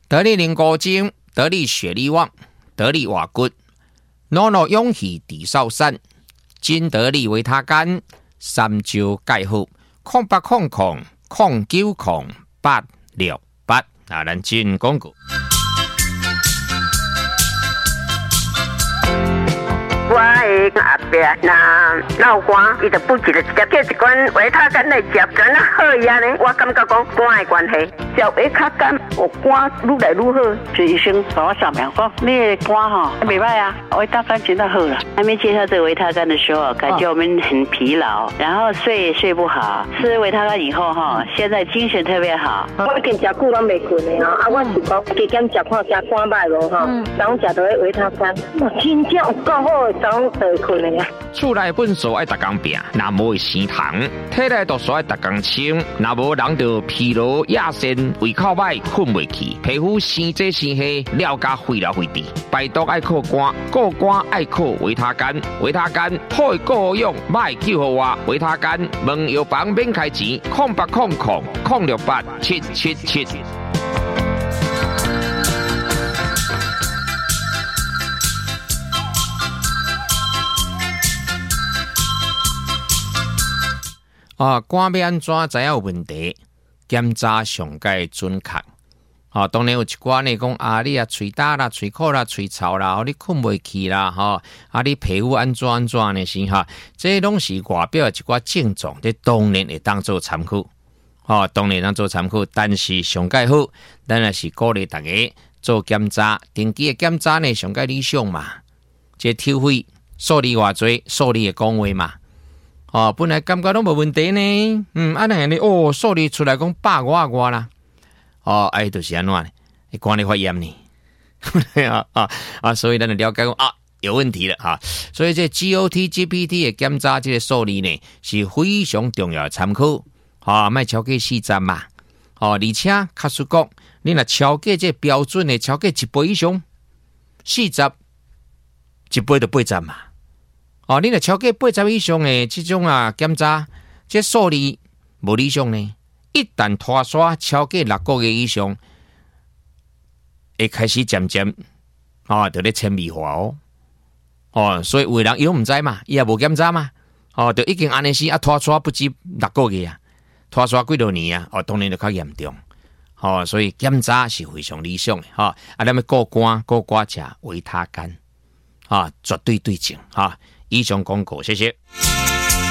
得力灵骨精，得力血力旺，得力瓦骨，诺诺勇气地少山，金得力维他干，三招介好，0800090868啊，咱进广告。 我的阿伯那闹肝，伊就不记得直接叫一罐维他干来食，怎啊好呀呢？我感觉讲肝的关系，食维他干，我肝愈来愈好。就医生帮我扫描讲，你的肝哈袂歹啊，维他干真的好了。 还没介绍这个维他干的时候，感觉我们很疲劳，然后睡也睡不好。吃维他干以后哈，现在精神特别好。 我已经食久拢袂困的啊，我是讲加减食看食肝歹无哈，然后食到维他干，真正有够好的。 厝内本素爱逐工拼，若无会生糖；体内毒素爱逐工清，若无人就疲劳、亚肾、胃口歹、困袂去，皮肤生这生黑，了甲废了废滴。排毒爱靠肝，顾肝爱靠维他干，维他干好的够用，歹救互我维他干。问药房免开钱，0800068777。肝要安怎知影有问题？检查上界准确。当然有一寡呢讲你喙焦啦、喙苦啦、喙臭啦，你困袂去啦，你皮肤安怎呢是这拢是外表一寡症状，这当然会当做参考。当然当做参考，但是上界好，咱也是鼓励大家做检查，定期的检查呢上界理想嘛。这抽血数字偌济，数字的讲话嘛。本来感觉拢无问题呢，安尼数字出来讲100外啦，就是安怎呢？肝里发炎呢，所以咱就了解讲有问题了所以这 GOT、GPT 的检查这个数字呢是非常重要的参考，莫超过40嘛，而且确实讲，你若超过这标准的超过1倍以上，40，1倍就80嘛。你若超过80以上的这种检查，这数字无理想呢。一旦拖刷超过6个月以上，会开始渐渐就咧轻微化所以有的人伊都唔知嘛，伊也无检查嘛，就已经安尼是拖刷不止6个月拖刷几多年当然就较严重。所以检查是非常理想的咱要顾肝吃维他干绝对对症以上广告，谢谢。